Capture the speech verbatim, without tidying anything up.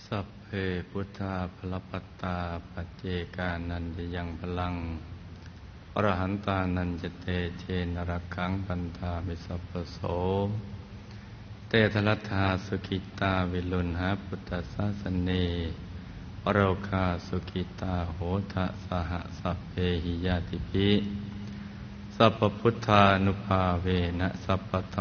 สัพเพพุทธาภลปัตตาปัจเจกานันจะยังพลังอรหันตานันจะเตเชนรักขังปันธามิสัพพโสเตทลัทธาสุขิตาวิลุณหาพุทธศาสเนอโรคาสุขิตาโหทะสหสัพเพหิยาติภิสัพพพุทธานุภาเวนะสัพพธร